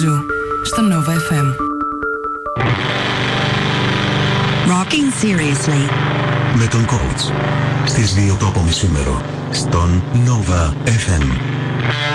Τζου, στο Nova FM. Rocking seriously. Με τον coach. Στις 2 το απομεσήμερο. Στον Nova FM.